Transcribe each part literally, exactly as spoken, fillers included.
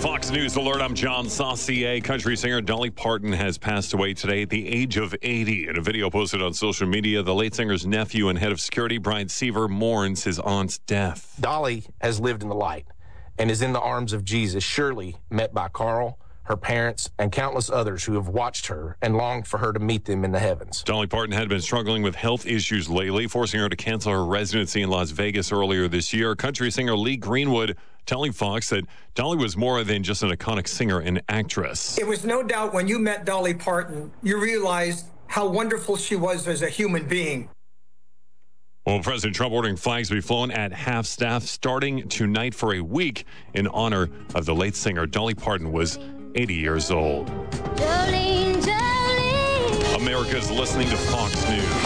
Fox News Alert, I'm John Saucier. Country singer Dolly Parton has passed away today at the age of eighty. In a video posted on social media, the late singer's nephew and head of security, Brian Seaver, mourns his aunt's death. Dolly has lived in the light and is in the arms of Jesus, surely met by Carl, her parents, and countless others who have watched her and longed for her to meet them in the heavens. Dolly Parton had been struggling with health issues lately, forcing her to cancel her residency in Las Vegas earlier this year. Country singer Lee Greenwood telling Fox that Dolly was more than just an iconic singer and actress. It was no doubt when you met Dolly Parton, you realized how wonderful she was as a human being. Well, President Trump ordering flags to be flown at half-staff starting tonight for a week in honor of the late singer. Dolly Parton was eighty years old. Jolene, Jolene. America's listening to Fox News.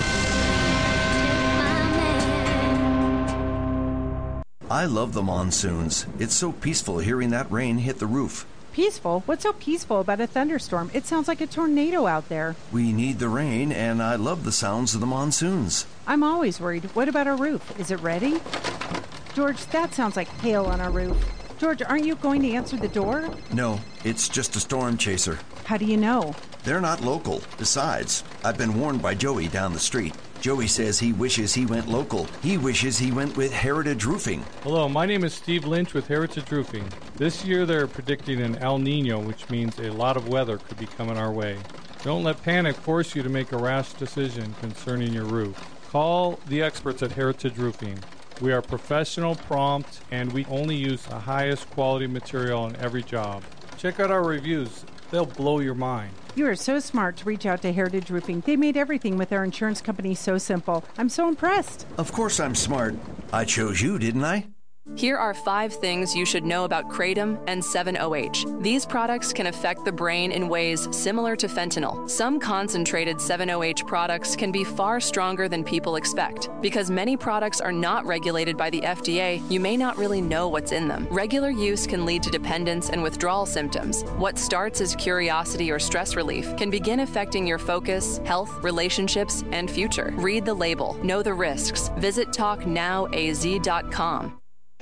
I love the monsoons. It's so peaceful hearing that rain hit the roof. Peaceful? What's so peaceful about a thunderstorm? It sounds like a tornado out there. We need the rain, and I love the sounds of the monsoons. I'm always worried. What about our roof? Is it ready? George, that sounds like hail on our roof. George, aren't you going to answer the door? No, it's just a storm chaser. How do you know? They're not local. Besides, I've been warned by Joey down the street. Joey says he wishes he went local. He wishes he went with Heritage Roofing. Hello, my name is Steve Lynch with Heritage Roofing. This year they're predicting an El Nino, which means a lot of weather could be coming our way. Don't let panic force you to make a rash decision concerning your roof. Call the experts at Heritage Roofing. We are professional, prompt, and we only use the highest quality material on every job. Check out our reviews. They'll blow your mind. You are so smart to reach out to Heritage Roofing. They made everything with their insurance company so simple. I'm so impressed. Of course I'm smart. I chose you, didn't I? Here are five things you should know about Kratom and seven O H. These products can affect the brain in ways similar to fentanyl. Some concentrated seven O H products can be far stronger than people expect. Because many products are not regulated by the F D A, you may not really know what's in them. Regular use can lead to dependence and withdrawal symptoms. What starts as curiosity or stress relief can begin affecting your focus, health, relationships, and future. Read the label. Know the risks. Visit talk now A Z dot com.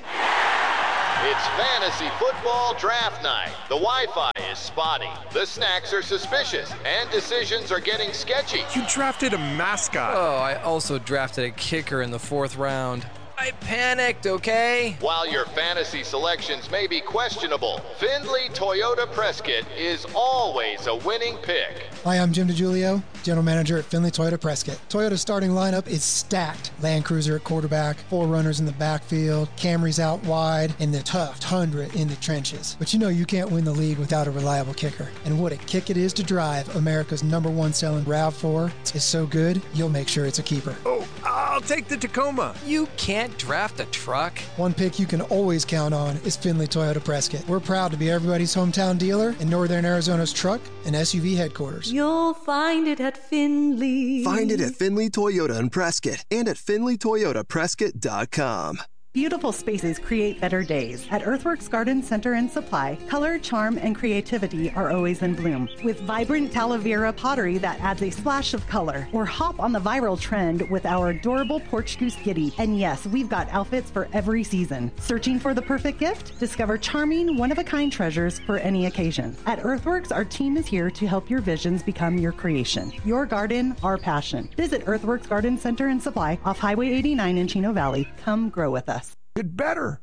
It's fantasy football draft night. The Wi-Fi is spotty, the snacks are suspicious, and decisions are getting sketchy. You drafted a mascot. Oh, I also drafted a kicker in the fourth round. I panicked, okay? While your fantasy selections may be questionable, Findlay Toyota Prescott is always a winning pick. Hi, I'm Jim DiGiulio, General Manager at Findlay Toyota Prescott. Toyota's starting lineup is stacked. Land Cruiser at quarterback, four runners in the backfield, Camrys out wide, and the tough Tundra in the trenches. But you know you can't win the league without a reliable kicker. And what a kick it is to drive. America's number one selling RAV four is so good, you'll make sure it's a keeper. Oh, I'll take the Tacoma. You can't draft a truck. One pick you can always count on is Findlay Toyota Prescott. We're proud to be everybody's hometown dealer and Northern Arizona's truck and S U V headquarters. You'll find it at Findlay. Find it at Findlay Toyota in Prescott and at Findlay Toyota Prescott dot com. Beautiful spaces create better days. At Earthworks Garden Center and Supply, color, charm, and creativity are always in bloom. With vibrant Talavera pottery that adds a splash of color. Or hop on the viral trend with our adorable Porch Goose Giddy. And yes, we've got outfits for every season. Searching for the perfect gift? Discover charming, one-of-a-kind treasures for any occasion. At Earthworks, our team is here to help your visions become your creation. Your garden, our passion. Visit Earthworks Garden Center and Supply off Highway eighty-nine in Chino Valley. Come grow with us. Get better.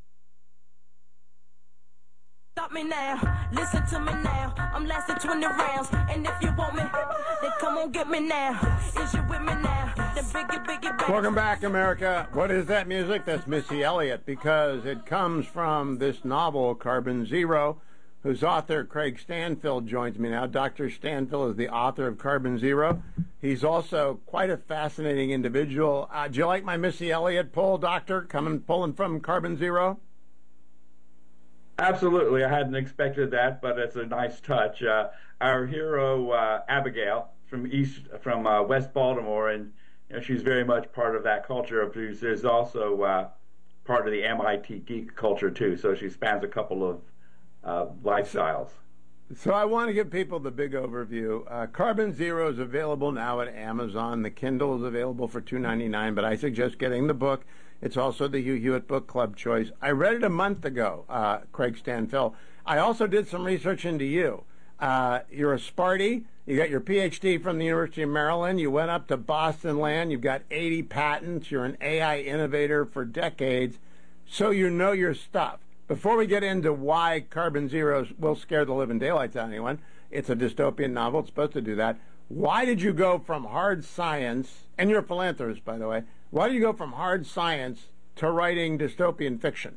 Stop me now, listen to me now. I'm lasting twenty rounds, and if you want me, then come on get me now. Is you with me now? Then biggie, biggie, bang. Welcome back, America. What is that music? That's Missy Elliott, because it comes from this novel, Carbon Zero, whose author, Craig Stanfield, joins me now. Doctor Stanfield is the author of Carbon Zero. He's also quite a fascinating individual. Uh, do you like my Missy Elliott pull, Doctor, coming pulling from Carbon Zero? Absolutely. I hadn't expected that, but it's a nice touch. Uh, our hero, uh, Abigail, from East, from uh, West Baltimore, and you know, she's very much part of that culture. There's also uh, part of the M I T geek culture, too, so she spans a couple of uh, lifestyles. So I want to give people the big overview. Uh, Carbon Zero is available now at Amazon. The Kindle is available for two ninety-nine, but I suggest getting the book. It's also the Hugh Hewitt Book Club choice. I read it a month ago, uh, Craig Stanfill. I also did some research into you. Uh, you're a Sparty. You got your P H D from the University of Maryland. You went up to Boston land. You've got eighty patents. You're an A I innovator for decades. So you know your stuff. Before we get into why Carbon Zero will scare the living daylights out of anyone, it's a dystopian novel. It's supposed to do that. Why did you go from hard science, and you're a philanthropist, by the way, why did you go from hard science to writing dystopian fiction?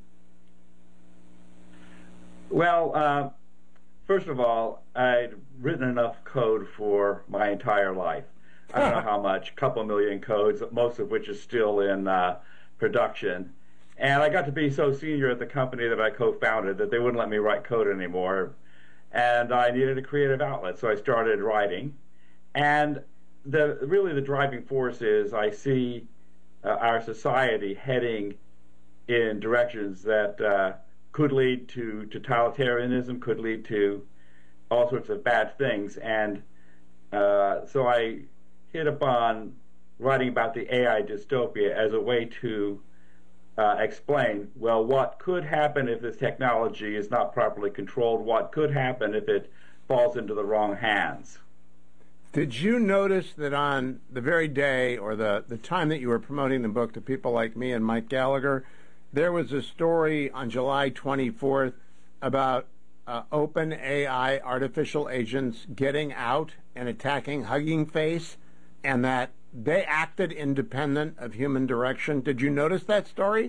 Well, uh, first of all, I'd written enough code for my entire life. I don't know how much, a couple million codes, most of which is still in uh, production. And I got to be so senior at the company that I co-founded that they wouldn't let me write code anymore. And I needed a creative outlet, so I started writing. And the really the driving force is I see uh, our society heading in directions that uh, could lead to totalitarianism, could lead to all sorts of bad things. And uh, so I hit upon writing about the A I dystopia as a way to uh, explain, well, what could happen if this technology is not properly controlled, what could happen if it falls into the wrong hands. Did you notice that on the very day or the, the time that you were promoting the book to people like me and Mike Gallagher, there was a story on July twenty-fourth about uh, OpenAI artificial agents getting out and attacking Hugging Face, and that they acted independent of human direction. Did you notice that story?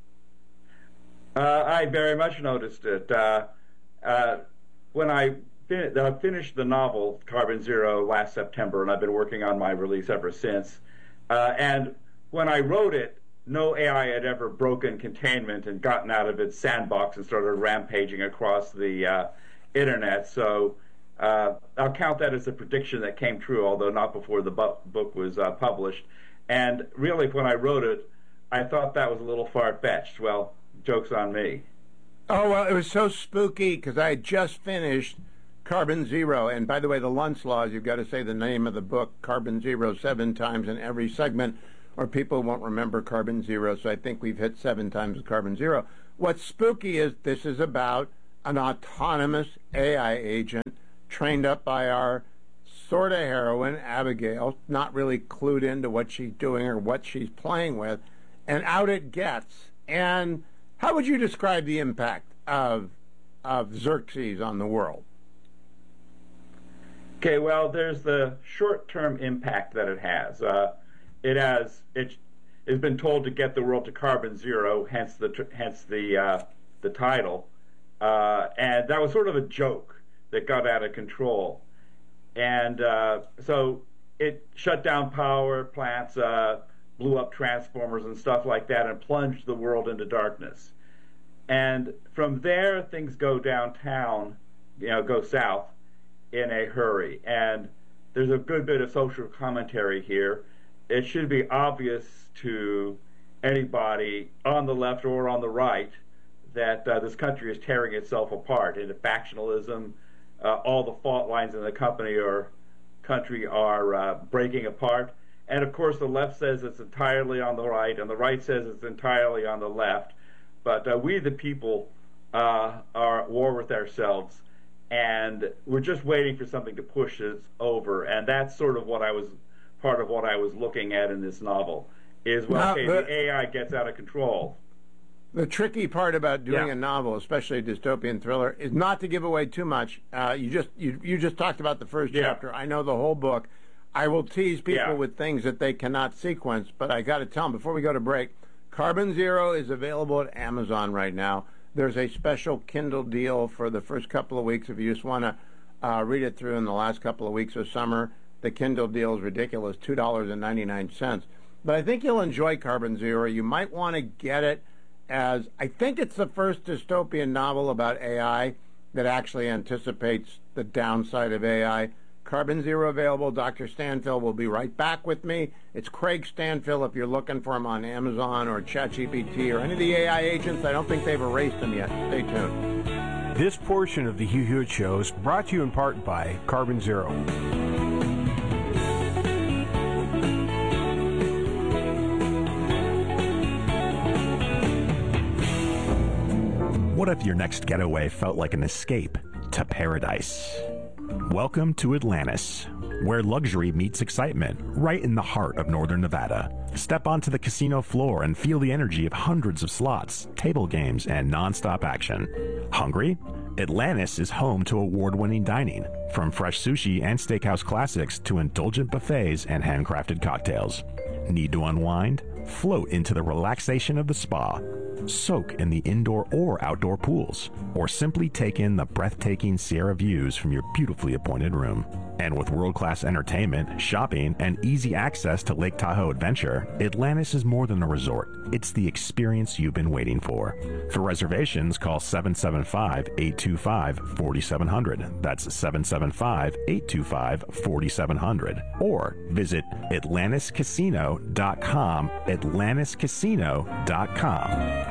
Uh, I very much noticed it. Uh, uh, when I fin- I finished the novel Carbon Zero last September, and I've been working on my release ever since. Uh, and when I wrote it, no A I had ever broken containment and gotten out of its sandbox and started rampaging across the uh, internet. So uh, I'll count that as a prediction that came true, although not before the bu- book was uh, published. And really, when I wrote it, I thought that was a little far-fetched. Well, joke's on me. Oh, well, it was so spooky because I had just finished Carbon Zero. And by the way, the Luntz Laws, you've got to say the name of the book, Carbon Zero, seven times in every segment, or people won't remember Carbon Zero. So I think we've hit seven times Carbon Zero. What's spooky is this is about an autonomous A I agent trained up by our sort of heroine, Abigail, not really clued into what she's doing or what she's playing with, and out it gets. And how would you describe the impact of of Xerxes on the world? Okay, well, there's the short-term impact that it has. Uh, it has it has been told to get the world to carbon zero, hence the hence the uh, the title, uh, and that was sort of a joke that got out of control, and uh, so it shut down power plants, uh, blew up transformers and stuff like that, and plunged the world into darkness. And from there, things go downtown, you know, go south in a hurry. And there's a good bit of social commentary here. It should be obvious to anybody on the left or on the right that uh, this country is tearing itself apart into factionalism. Uh, all the fault lines in the company or country are uh, breaking apart. And of course, the left says it's entirely on the right, and the right says it's entirely on the left. But uh, we, the people, uh, are at war with ourselves, and we're just waiting for something to push us over. And that's sort of what I was, part of what I was looking at in this novel, is, well, Now, okay, the- the A I gets out of control. The tricky part about doing Yeah. a novel, especially a dystopian thriller, is not to give away too much. Uh, you just you, you just talked about the first Yeah. chapter. I know the whole book. I will tease people Yeah. with things that they cannot sequence, but I got to tell them before we go to break. Carbon Zero is available at Amazon right now. There's a special Kindle deal for the first couple of weeks if you just want to uh, read it through in the last couple of weeks of summer. The Kindle deal is ridiculous, two dollars and ninety-nine cents. But I think you'll enjoy Carbon Zero. You might want to get it as, I think it's the first dystopian novel about A I that actually anticipates the downside of A I. Carbon Zero available. Doctor Stanfill will be right back with me. It's Craig Stanfill if you're looking for him on Amazon or ChatGPT or any of the A I agents. I don't think they've erased them yet. Stay tuned. This portion of the Hugh Hewitt Show is brought to you in part by Carbon Zero. What if your next getaway felt like an escape to paradise? Welcome to Atlantis, where luxury meets excitement, right in the heart of northern Nevada. Step onto the casino floor and feel the energy of hundreds of slots, table games, and non-stop action. Hungry? Atlantis is home to award-winning dining, from fresh sushi and steakhouse classics to indulgent buffets and handcrafted cocktails. Need to unwind? Float into the relaxation of the spa. Soak in the indoor or outdoor pools, or simply take in the breathtaking Sierra views from your beautifully appointed room. And with world-class entertainment, shopping, and easy access to Lake Tahoe Adventure, Atlantis is more than a resort. It's the experience you've been waiting for. For reservations, call seven seven five, eight two five, four seven zero zero. That's seven seven five, eight two five, four seven zero zero. Or visit atlantis casino dot com, atlantis casino dot com.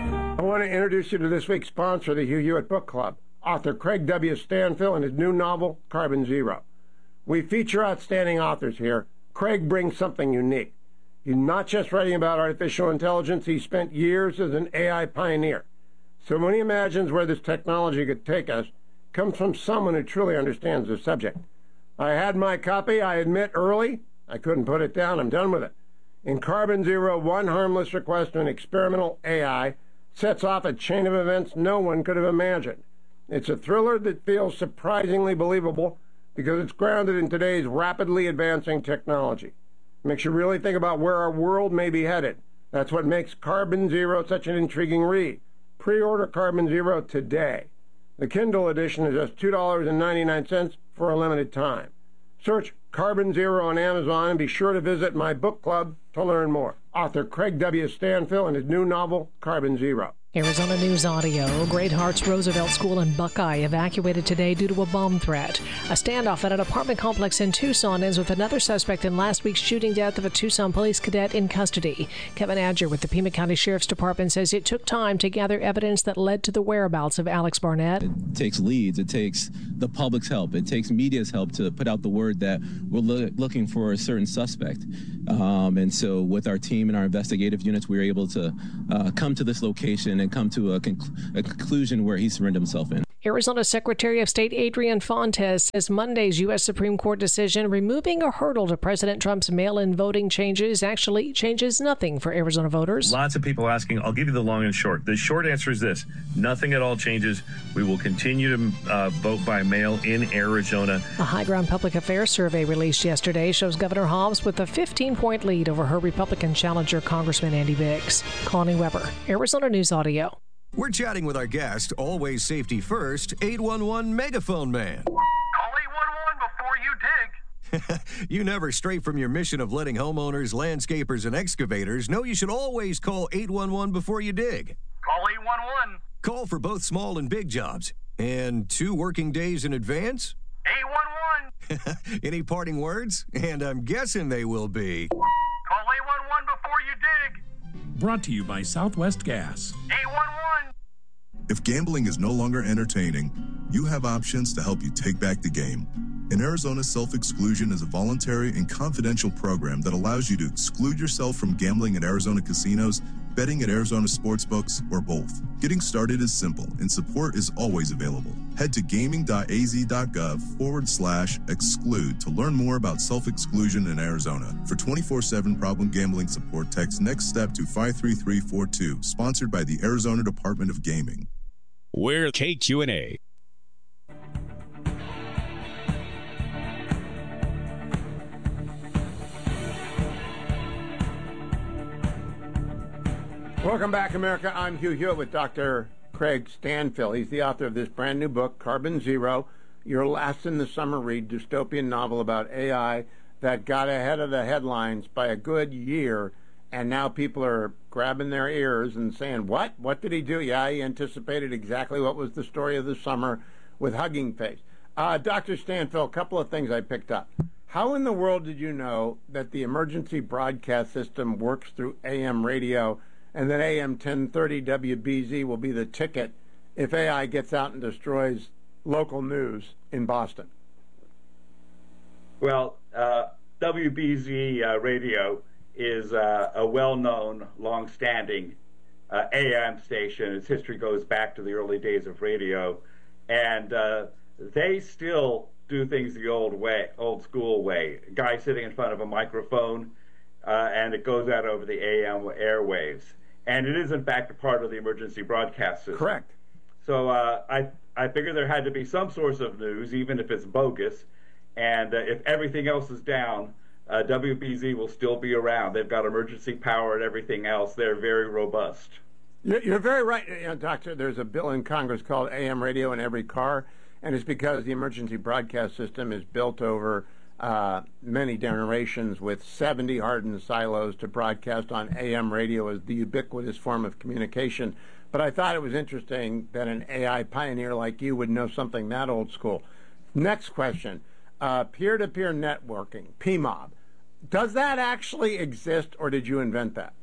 I want to introduce you to this week's sponsor of the Hugh Hewitt Book Club, author Craig W. Stanfill and his new novel, Carbon Zero. We feature outstanding authors here. Craig brings something unique. He's not just writing about artificial intelligence, he spent years as an A I pioneer. So when he imagines where this technology could take us, it comes from someone who truly understands the subject. I had my copy, I admit, early. I couldn't put it down, I'm done with it. In Carbon Zero, one harmless request to an experimental A I sets off a chain of events no one could have imagined. It's a thriller that feels surprisingly believable because it's grounded in today's rapidly advancing technology. It makes you really think about where our world may be headed. That's what makes Carbon Zero such an intriguing read. Pre-order Carbon Zero today. The Kindle edition is just two dollars and ninety-nine cents for a limited time. Search Carbon Zero on Amazon and be sure to visit my book club to learn more. Author Craig W. Stanfill and his new novel, Carbon Zero. Arizona News Audio. Great Hearts Roosevelt School in Buckeye evacuated today due to a bomb threat. A standoff at an apartment complex in Tucson ends with another suspect in last week's shooting death of a Tucson police cadet in custody. Kevin Adger with the Pima County Sheriff's Department says it took time to gather evidence that led to the whereabouts of Alex Barnett. It takes leads. It takes the public's help. It takes media's help to put out the word that we're lo- looking for a certain suspect. Um, and so with our team and our investigative units, we were able to uh, come to this location and come to a, conc- a conclusion where he surrendered himself in. Arizona Secretary of State Adrian Fontes says Monday's U S Supreme Court decision removing a hurdle to President Trump's mail-in voting changes actually changes nothing for Arizona voters. Lots of people asking. I'll give you the long and short. The short answer is this. Nothing at all changes. We will continue to uh, vote by mail in Arizona. A High Ground Public Affairs survey released yesterday shows Governor Hobbs with a fifteen-point lead over her Republican challenger, Congressman Andy Biggs. Connie Weber, Arizona News Audio. We're chatting with our guest, always safety first, eight one one Megaphone Man. Call eight one one before you dig. You never stray from your mission of letting homeowners, landscapers, and excavators know you should always call eight one one before you dig. Call eight one one. Call for both small and big jobs. And two working days in advance? eight one one. Any parting words? And I'm guessing they will be. Call eight one one before you dig. Brought to you by Southwest Gas. eight one one. If gambling is no longer entertaining, you have options to help you take back the game. In Arizona, self-exclusion is a voluntary and confidential program that allows you to exclude yourself from gambling at Arizona casinos, betting at Arizona sportsbooks, or both. Getting started is simple, and support is always available. Head to gaming.az.gov forward slash exclude to learn more about self-exclusion in Arizona. For twenty-four seven problem gambling support, text Next Step to five three three four two, sponsored by the Arizona Department of Gaming. We're K Q and A. Welcome back, America. I'm Hugh Hewitt with Doctor Craig Stanfill. He's the author of this brand new book, Carbon Zero, your last in the summer read dystopian novel about A I that got ahead of the headlines by a good year, and now people are grabbing their ears and saying, what? What did he do? Yeah, he anticipated exactly what was the story of the summer with Hugging Face. Uh, Doctor Stanfill, a couple of things I picked up. How in the world did you know that the emergency broadcast system works through A M radio, and that A M ten thirty W B Z will be the ticket if A I gets out and destroys local news in Boston? Well, uh, W B Z uh, radio is uh, a well-known, long-standing uh, A M station. Its history goes back to the early days of radio, and uh, they still do things the old way, old school way. A guy sitting in front of a microphone, uh, and it goes out over the A M airwaves. And it is, in fact, a part of the emergency broadcast system. Correct. So uh, I, I figured there had to be some source of news, even if it's bogus. And uh, if everything else is down, uh, W B Z will still be around. They've got emergency power and everything else. They're very robust. You're very right, you know, Doctor. There's a bill in Congress called A M radio in every car, and it's because the emergency broadcast system is built over uh, many generations with seventy hardened silos to broadcast on A M radio as the ubiquitous form of communication. But I thought it was interesting that an A I pioneer like you would know something that old school. Next question, uh, peer-to-peer networking, P M O B. Does that actually exist, or did you invent that?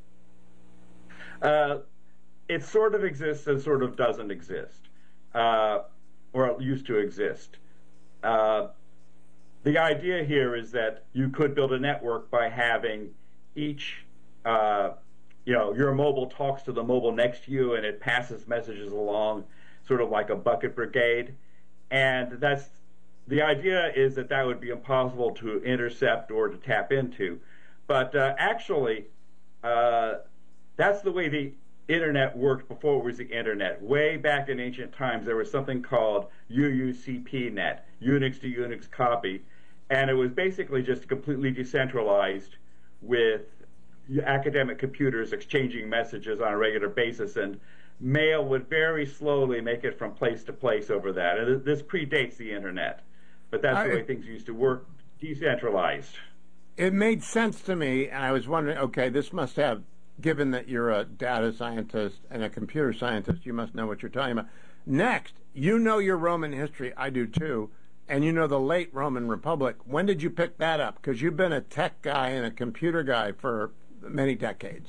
Uh, it sort of exists and sort of doesn't exist, uh, or it used to exist. Uh, the idea here is that you could build a network by having each, uh, you know, your mobile talks to the mobile next to you and it passes messages along, sort of like a bucket brigade. And that's, the idea is that that would be impossible to intercept or to tap into. But uh, actually, uh, that's the way the internet worked before it was the internet. Way back in ancient times, there was something called U U C P net, Unix to Unix copy, and it was basically just completely decentralized with academic computers exchanging messages on a regular basis, and mail would very slowly make it from place to place over that. And this predates the internet, but that's I, the way things used to work, decentralized. It made sense to me, and I was wondering, okay, this must have, given that you're a data scientist and a computer scientist, you must know what you're talking about. Next, you know your Roman history, I do too, and you know the late Roman Republic. When did you pick that up? Because you've been a tech guy and a computer guy for many decades.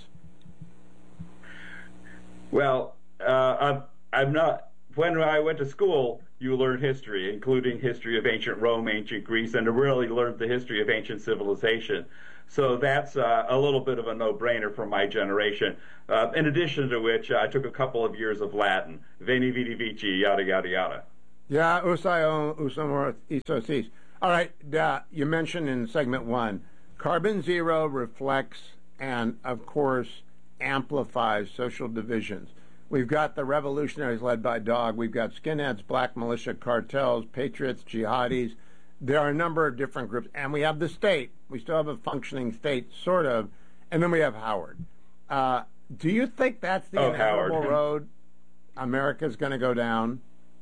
Well, uh, I'm, I'm not, when I went to school, you learned history, including history of ancient Rome, ancient Greece, and really learned the history of ancient civilization. So that's uh, a little bit of a no-brainer for my generation. Uh, in addition to which, uh, I took a couple of years of Latin. Veni, vidi, vici, yada, yada, yada. Yeah, usai usomor isosis. All right, uh, you mentioned in segment one, Carbon Zero reflects and, of course, amplifies social divisions. We've got the revolutionaries led by Dog. We've got skinheads, black militia, cartels, patriots, jihadis. There are a number of different groups. And we have the state. We still have a functioning state, sort of. And then we have Howard. Uh, do you think that's the oh, inevitable Howard. road America's going to go down?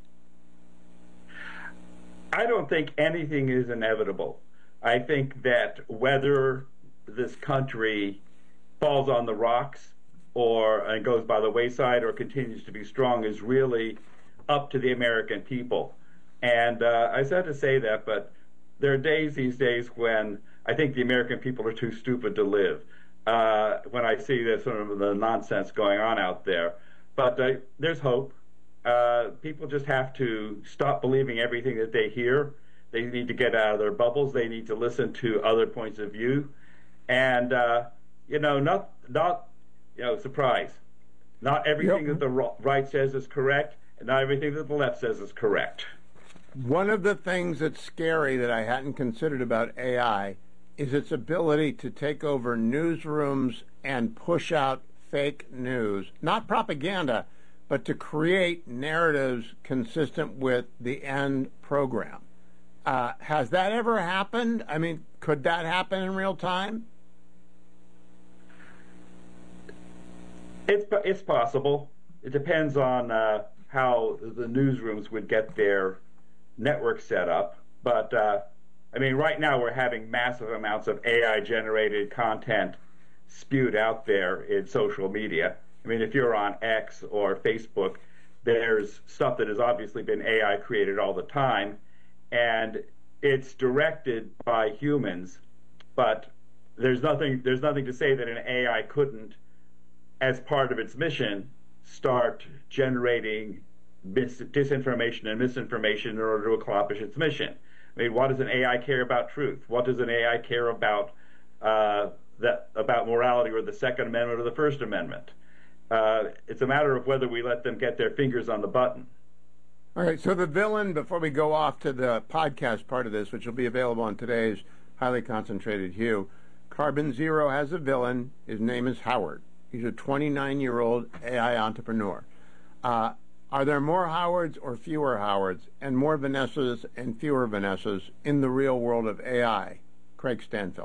I don't think anything is inevitable. I think that whether this country falls on the rocks or and goes by the wayside or continues to be strong is really up to the American people. And uh, I sad to say that, but there are days these days when I think the American people are too stupid to live, uh, when I see this sort of the nonsense going on out there. But uh, there's hope. Uh, people just have to stop believing everything that they hear. They need to get out of their bubbles. They need to listen to other points of view. And, uh, you know, not, not, you know, surprise. Not everything yep. that the right says is correct, and not everything that the left says is correct. One of the things that's scary that I hadn't considered about A I is its ability to take over newsrooms and push out fake news, not propaganda, but to create narratives consistent with the end program. Uh, has that ever happened? I mean, could that happen in real time? It's it's possible. It depends on uh, how the newsrooms would get their network set up. But, uh, I mean, right now we're having massive amounts of A I-generated content spewed out there in social media. I mean, if you're on X or Facebook, there's stuff that has obviously been A I created all the time, and it's directed by humans, but there's nothing there's nothing to say that an A I couldn't, as part of its mission, start generating mis- disinformation and misinformation in order to accomplish its mission. I mean, what does an A I care about truth? What does an A I care about uh, that about morality or the Second Amendment or the First Amendment? Uh, it's a matter of whether we let them get their fingers on the button. All right, so the villain, before we go off to the podcast part of this, which will be available on today's Highly Concentrated Hue, Carbon Zero has a villain. His name is Howard. He's a twenty-nine-year-old A I entrepreneur. Uh, are there more Howards or fewer Howards, and more Vanessas and fewer Vanessas in the real world of A I? Craig Stanfill.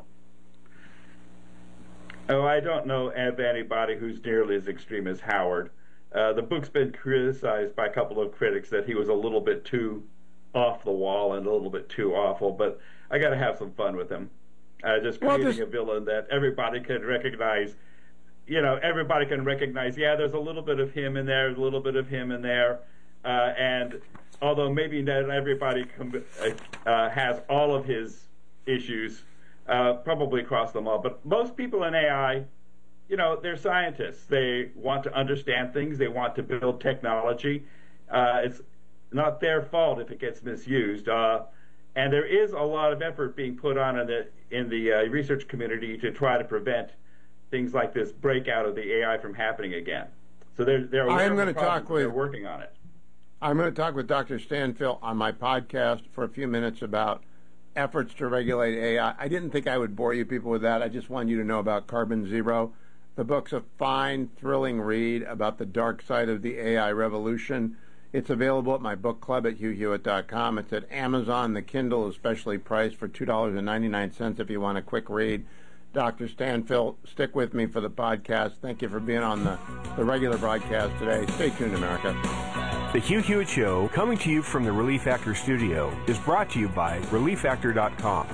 Oh, I don't know of anybody who's nearly as extreme as Howard. Uh, the book's been criticized by a couple of critics that he was a little bit too off the wall and a little bit too awful, but I got to have some fun with him. Uh, just creating well, just... a villain that everybody can recognize. You know, everybody can recognize, yeah, there's a little bit of him in there, a little bit of him in there, uh, and although maybe not everybody com- uh, has all of his issues, uh, probably across them all, but most people in A I, you know, they're scientists. They want to understand things. They want to build technology. Uh, it's not their fault if it gets misused. Uh, and there is a lot of effort being put on in the in the uh, research community to try to prevent things like this breakout of the A I from happening again. So they're they're aware I'm of the going to talk with they're working on it. I'm going to talk with Doctor Stanfill on my podcast for a few minutes about efforts to regulate A I. I didn't think I would bore you people with that. I just wanted you to know about Carbon Zero. The book's a fine, thrilling read about the dark side of the A I revolution. It's available at my book club at hugh hewitt dot com. It's at Amazon. The Kindle is specially priced for two dollars and ninety-nine cents if you want a quick read. Doctor Stanfill, stick with me for the podcast. Thank you for being on the, the regular broadcast today. Stay tuned, America. The Hugh Hewitt Show, coming to you from the Relief Factor studio, is brought to you by relief factor dot com.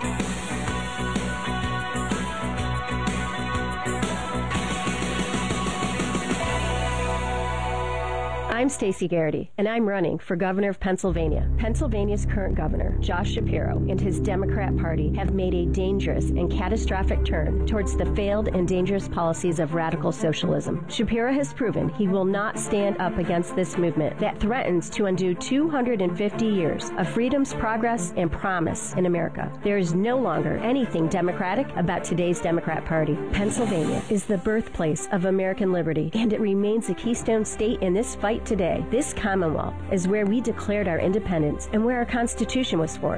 I'm Stacey Garrity, and I'm running for governor of Pennsylvania. Pennsylvania's current governor, Josh Shapiro, and his Democrat Party have made a dangerous and catastrophic turn towards the failed and dangerous policies of radical socialism. Shapiro has proven he will not stand up against this movement that threatens to undo two hundred fifty years of freedoms, progress, and promise in America. There is no longer anything democratic about today's Democrat Party. Pennsylvania is the birthplace of American liberty, and it remains a keystone state in this fight today. This Commonwealth is where we declared our independence and where our Constitution was formed.